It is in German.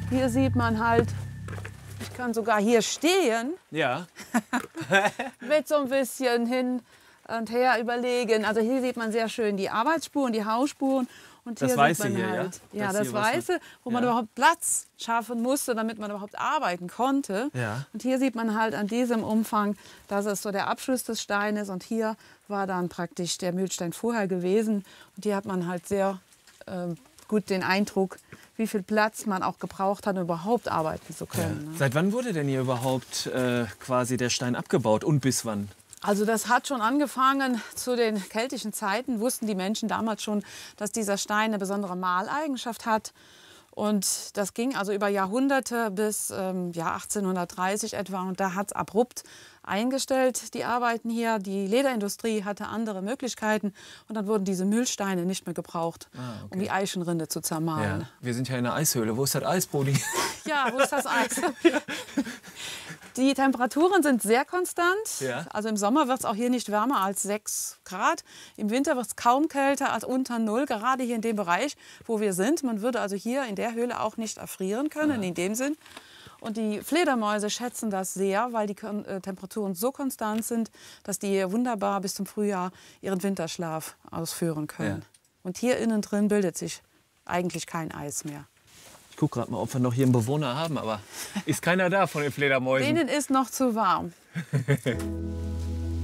Hier sieht man halt, ich kann sogar hier stehen, Ja. mit so ein bisschen hin und her überlegen. Also hier sieht man sehr schön die Arbeitsspuren, die Hausspuren. Und hier Das Weiße sieht man hier, ja? halt, ja, Das das hier, was Weiße, wo man ja. überhaupt Platz schaffen musste, damit man überhaupt arbeiten konnte. Ja. Und hier sieht man halt an diesem Umfang, dass es so der Abschluss des Steines und hier war dann praktisch der Mühlstein vorher gewesen. Und hier hat man halt sehr gut den Eindruck, wie viel Platz man auch gebraucht hat, um überhaupt arbeiten zu können. Ne? Seit wann wurde denn hier überhaupt quasi der Stein abgebaut und bis wann? Also das hat schon angefangen zu den keltischen Zeiten, wussten die Menschen damals schon, dass dieser Stein eine besondere Mahleigenschaft hat. Und das ging also über Jahrhunderte bis ja, 1830 etwa. Und da hat es abrupt eingestellt, die Arbeiten hier. Die Lederindustrie hatte andere Möglichkeiten. Und dann wurden diese Mühlsteine nicht mehr gebraucht, um die Eichenrinde zu zermahlen. Ja. Wir sind ja in der Eishöhle. Wo ist das Eis, Brudi? Ja, wo ist das Eis? Die Temperaturen sind sehr konstant. Ja. Also im Sommer wird es auch hier nicht wärmer als 6 Grad. Im Winter wird es kaum kälter als unter 0, gerade hier in dem Bereich, wo wir sind. Man würde also hier in der Höhle auch nicht erfrieren können, in dem Sinn. Und die Fledermäuse schätzen das sehr, weil die Temperaturen so konstant sind, dass die wunderbar bis zum Frühjahr ihren Winterschlaf ausführen können. Ja. Und hier innen drin bildet sich eigentlich kein Eis mehr. Ich gucke gerade mal, ob wir noch hier einen Bewohner haben, aber ist keiner da von den Fledermäusen. Denen ist noch zu warm.